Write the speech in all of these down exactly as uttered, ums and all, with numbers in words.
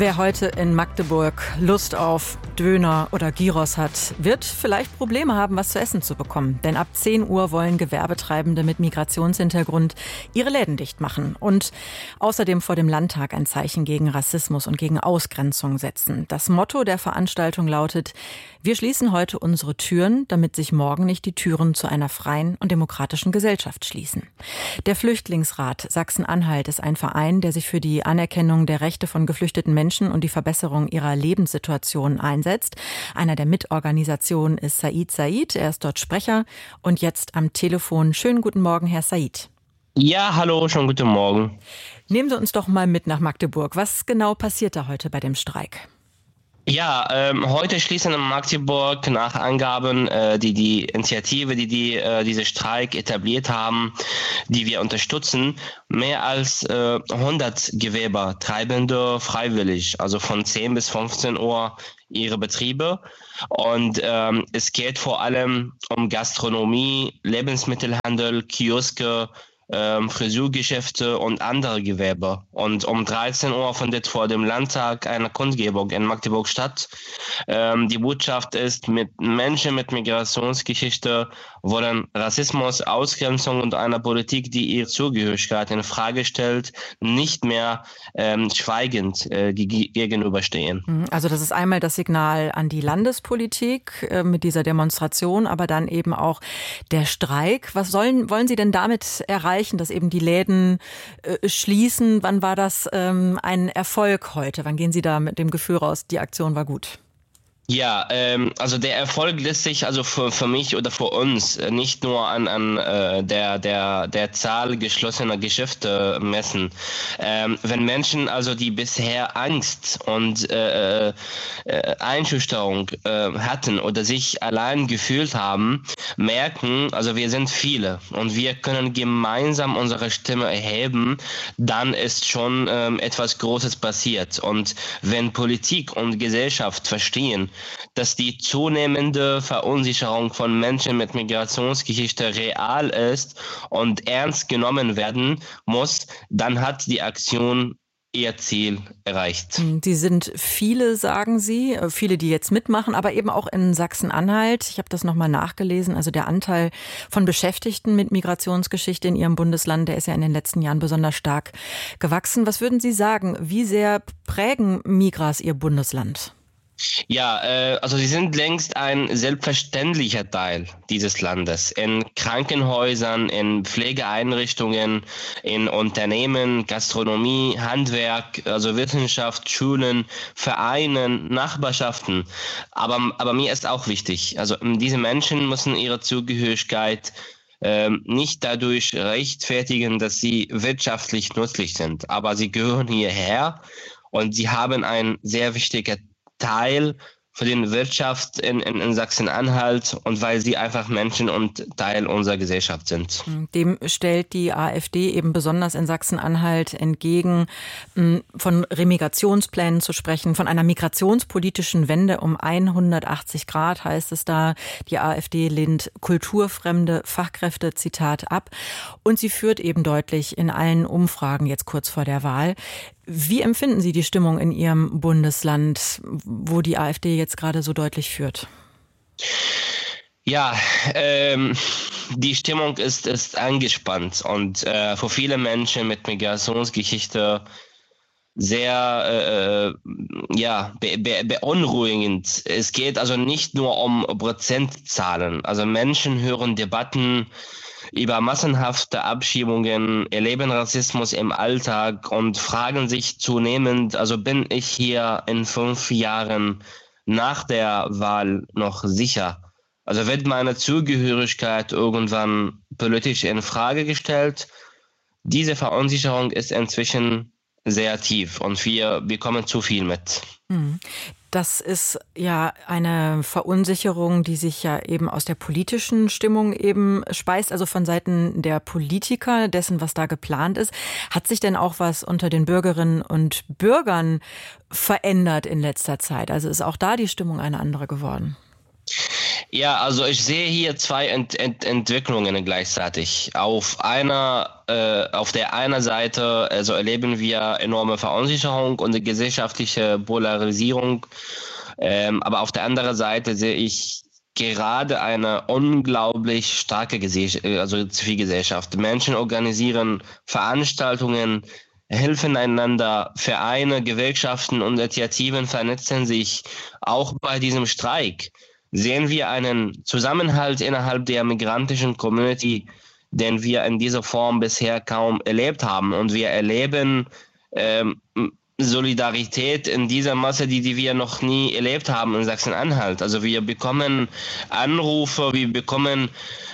Wer heute in Magdeburg Lust auf Döner oder Gyros hat, wird vielleicht Probleme haben, was zu essen zu bekommen. Denn ab zehn Uhr wollen Gewerbetreibende mit Migrationshintergrund ihre Läden dicht machen und außerdem vor dem Landtag ein Zeichen gegen Rassismus und gegen Ausgrenzung setzen. Das Motto der Veranstaltung lautet: Wir schließen heute unsere Türen, damit sich morgen nicht die Türen zu einer freien und demokratischen Gesellschaft schließen. Der Flüchtlingsrat Sachsen-Anhalt ist ein Verein, der sich für die Anerkennung der Rechte von geflüchteten Menschen und die Verbesserung ihrer Lebenssituation einsetzt. Einer der Mitorganisationen ist Said Said. Er ist dort Sprecher und jetzt am Telefon. Schönen guten Morgen, Herr Said. Ja, hallo, schon guten Morgen. Nehmen Sie uns doch mal mit nach Magdeburg. Was genau passiert da heute bei dem Streik? Ja, ähm, heute schließen in Magdeburg nach Angaben, äh, die die Initiative, die, die äh, diese Streik etabliert haben, die wir unterstützen, mehr als äh, hundert Gewerbetreibende freiwillig, also von zehn bis fünfzehn Uhr ihre Betriebe. Und ähm, es geht vor allem um Gastronomie, Lebensmittelhandel, Kioske, Ähm, Friseurgeschäfte und andere Gewerbe. Und um dreizehn Uhr findet vor dem Landtag eine Kundgebung in Magdeburg statt. Ähm, die Botschaft ist, mit Menschen mit Migrationsgeschichte wollen Rassismus, Ausgrenzung und eine Politik, die ihre Zugehörigkeit in Frage stellt, nicht mehr ähm, schweigend äh, g- gegenüberstehen. Also das ist einmal das Signal an die Landespolitik äh, mit dieser Demonstration, aber dann eben auch der Streik. Was sollen, wollen Sie denn damit erreichen, dass eben die Läden äh, schließen? Wann war das ähm, ein Erfolg heute? Wann gehen Sie da mit dem Gefühl raus, die Aktion war gut? Ja, ähm, also der Erfolg lässt sich also für, für mich oder für uns nicht nur an, an äh, der, der, der Zahl geschlossener Geschäfte messen. Ähm, wenn Menschen also, die bisher Angst und äh, äh, Einschüchterung äh, hatten oder sich allein gefühlt haben, merken, also wir sind viele und wir können gemeinsam unsere Stimme erheben, dann ist schon ähm, etwas Großes passiert. Und wenn Politik und Gesellschaft verstehen, dass die zunehmende Verunsicherung von Menschen mit Migrationsgeschichte real ist und ernst genommen werden muss, dann hat die Aktion ihr Ziel erreicht. Die sind viele, sagen Sie, viele, die jetzt mitmachen, aber eben auch in Sachsen-Anhalt. Ich habe das nochmal nachgelesen. Also der Anteil von Beschäftigten mit Migrationsgeschichte in Ihrem Bundesland, der ist ja in den letzten Jahren besonders stark gewachsen. Was würden Sie sagen? Wie sehr prägen Migras Ihr Bundesland? Ja, äh, also sie sind längst ein selbstverständlicher Teil dieses Landes. In Krankenhäusern, in Pflegeeinrichtungen, in Unternehmen, Gastronomie, Handwerk, also Wissenschaft, Schulen, Vereinen, Nachbarschaften. Aber, aber mir ist auch wichtig, also diese Menschen müssen ihre Zugehörigkeit ähm, nicht dadurch rechtfertigen, dass sie wirtschaftlich nützlich sind. Aber sie gehören hierher und sie haben ein sehr wichtiger Teil für die Wirtschaft in, in, in Sachsen-Anhalt und weil sie einfach Menschen und Teil unserer Gesellschaft sind. Dem stellt die AfD eben besonders in Sachsen-Anhalt entgegen, von Remigrationsplänen zu sprechen, von einer migrationspolitischen Wende um hundertachtzig Grad heißt es da. Die AfD lehnt kulturfremde Fachkräfte, Zitat, ab. Und sie führt eben deutlich in allen Umfragen jetzt kurz vor der Wahl. Wie empfinden Sie die Stimmung in Ihrem Bundesland, wo die AfD jetzt gerade so deutlich führt? Ja, ähm, die Stimmung ist, ist angespannt und äh, für viele Menschen mit Migrationsgeschichte sehr äh, ja, be- be- beunruhigend. Es geht also nicht nur um Prozentzahlen. Also Menschen hören Debatten über massenhafte Abschiebungen, erleben Rassismus im Alltag und fragen sich zunehmend, also bin ich hier in fünf Jahren nach der Wahl noch sicher? Also wird meine Zugehörigkeit irgendwann politisch in Frage gestellt? Diese Verunsicherung ist inzwischen sehr tief und wir bekommen zu viel mit. Das ist ja eine Verunsicherung, die sich ja eben aus der politischen Stimmung eben speist, also von Seiten der Politiker, dessen, was da geplant ist. Hat sich denn auch was unter den Bürgerinnen und Bürgern verändert in letzter Zeit? Also ist auch da die Stimmung eine andere geworden? Ja, also ich sehe hier zwei Ent Ent Entwicklungen gleichzeitig. Auf einer, äh, auf der einen Seite also erleben wir enorme Verunsicherung und eine gesellschaftliche Polarisierung. Ähm, aber auf der anderen Seite sehe ich gerade eine unglaublich starke Gesell also Zivilgesellschaft. Menschen organisieren Veranstaltungen, helfen einander, Vereine, Gewerkschaften und Initiativen vernetzen sich. Auch bei diesem Streik sehen wir einen Zusammenhalt innerhalb der migrantischen Community, den wir in dieser Form bisher kaum erlebt haben. Und wir erleben ähm, Solidarität in dieser Masse, die, die wir noch nie erlebt haben in Sachsen-Anhalt. Also wir bekommen Anrufe, wir bekommen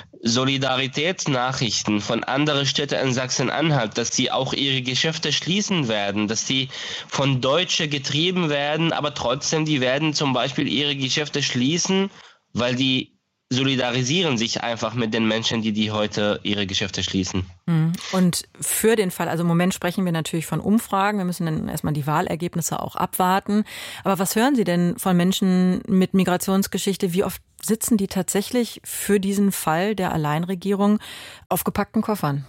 Solidaritätsnachrichten von anderen Städten in Sachsen-Anhalt, dass sie auch ihre Geschäfte schließen werden, dass sie von Deutschen getrieben werden, aber trotzdem, die werden zum Beispiel ihre Geschäfte schließen, weil die solidarisieren sich einfach mit den Menschen, die, die heute ihre Geschäfte schließen. Und für den Fall, also im Moment sprechen wir natürlich von Umfragen, wir müssen dann erstmal die Wahlergebnisse auch abwarten. Aber was hören Sie denn von Menschen mit Migrationsgeschichte? Wie oft sitzen die tatsächlich für diesen Fall der Alleinregierung auf gepackten Koffern?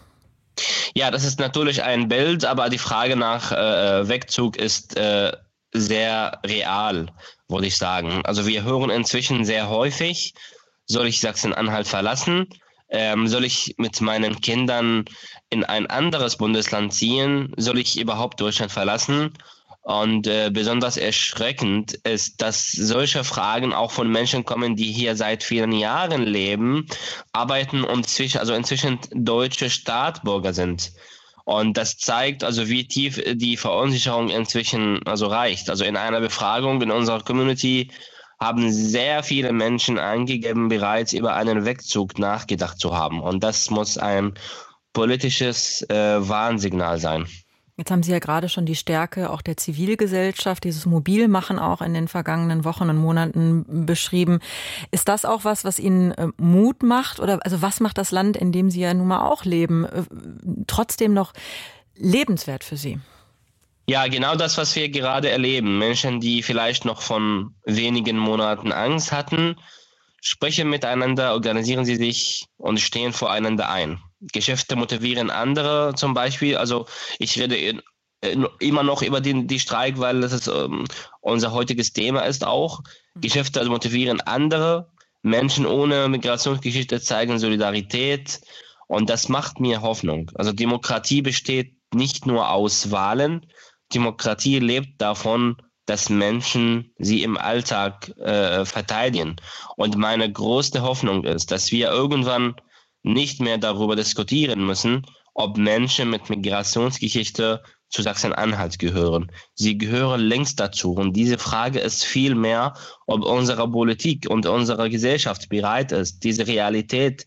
Ja, das ist natürlich ein Bild, aber die Frage nach äh, Wegzug ist äh, sehr real, würde ich sagen. Also wir hören inzwischen sehr häufig, soll ich Sachsen-Anhalt verlassen? Ähm, soll ich mit meinen Kindern in ein anderes Bundesland ziehen? Soll ich überhaupt Deutschland verlassen? Und äh, besonders erschreckend ist, dass solche Fragen auch von Menschen kommen, die hier seit vielen Jahren leben, arbeiten und zwischen, also inzwischen deutsche Staatsbürger sind. Und das zeigt also, wie tief die Verunsicherung inzwischen also reicht. Also in einer Befragung in unserer Community haben sehr viele Menschen angegeben, bereits über einen Wegzug nachgedacht zu haben. Und das muss ein politisches äh, Warnsignal sein. Jetzt haben Sie ja gerade schon die Stärke auch der Zivilgesellschaft, dieses Mobilmachen auch in den vergangenen Wochen und Monaten beschrieben. Ist das auch was, was Ihnen äh, Mut macht? Oder also was macht das Land, in dem Sie ja nun mal auch leben, äh, trotzdem noch lebenswert für Sie? Ja, genau das, was wir gerade erleben. Menschen, die vielleicht noch von wenigen Monaten Angst hatten, sprechen miteinander, organisieren sie sich und stehen voreinander ein. Geschäfte motivieren andere zum Beispiel. Also ich rede in, in, immer noch über den die Streik, weil das ist, ähm, unser heutiges Thema ist auch. Geschäfte also motivieren andere. Menschen ohne Migrationsgeschichte zeigen Solidarität. Und das macht mir Hoffnung. Also Demokratie besteht nicht nur aus Wahlen. Demokratie lebt davon, dass Menschen sie im Alltag äh, verteidigen. Und meine größte Hoffnung ist, dass wir irgendwann nicht mehr darüber diskutieren müssen, ob Menschen mit Migrationsgeschichte zu Sachsen-Anhalt gehören. Sie gehören längst dazu. Und diese Frage ist vielmehr, ob unsere Politik und unsere Gesellschaft bereit ist, diese Realität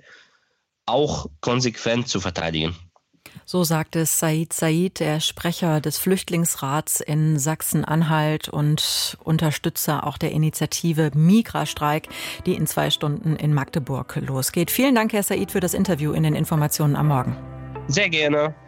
auch konsequent zu verteidigen. So sagte Said Said, der Sprecher des Flüchtlingsrats in Sachsen-Anhalt und Unterstützer auch der Initiative Migrastreik, die in zwei Stunden in Magdeburg losgeht. Vielen Dank, Herr Said, für das Interview in den Informationen am Morgen. Sehr gerne.